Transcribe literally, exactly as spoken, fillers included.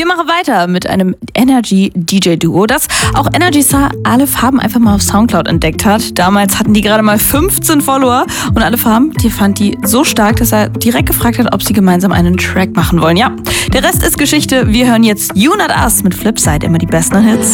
Wir machen weiter mit einem Energy-D J-Duo, das auch Energy Star Alle Farben einfach mal auf Soundcloud entdeckt hat. Damals hatten die gerade mal fünfzehn Follower und Alle Farben, die fand die so stark, dass er direkt gefragt hat, ob sie gemeinsam einen Track machen wollen. Ja, der Rest ist Geschichte. Wir hören jetzt You Not Us mit Flipside, immer die besten Hits.